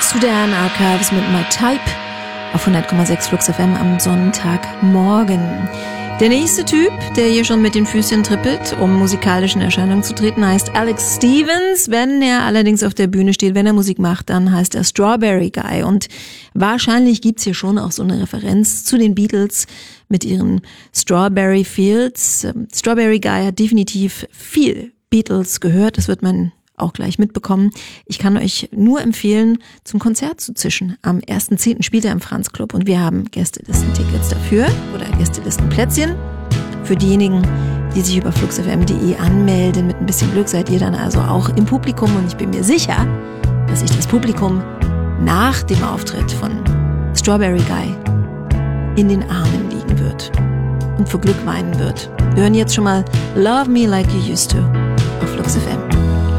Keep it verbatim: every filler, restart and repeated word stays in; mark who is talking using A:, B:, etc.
A: Sudan Archives mit My Type auf hundert Komma sechs Flux F M am Sonntagmorgen. Der nächste Typ, der hier schon mit den Füßchen trippelt, um musikalisch in Erscheinung zu treten, heißt Alex Stevens. Wenn er allerdings auf der Bühne steht, wenn er Musik macht, dann heißt er Strawberry Guy. Und wahrscheinlich gibt's hier schon auch so eine Referenz zu den Beatles mit ihren Strawberry Fields. Strawberry Guy hat definitiv viel Beatles gehört, das wird man auch gleich mitbekommen. Ich kann euch nur empfehlen, zum Konzert zu zischen. Am ersten zehnten spielt er im Franz Club und wir haben Gästelistentickets dafür oder Gästelistenplätzchen. Für diejenigen, die sich über flux f m punkt de anmelden, mit ein bisschen Glück seid ihr dann also auch im Publikum und ich bin mir sicher, dass sich das Publikum nach dem Auftritt von Strawberry Guy in den Armen liegen wird und vor Glück weinen wird. Wir hören jetzt schon mal Love Me Like You Used To auf Flux F M.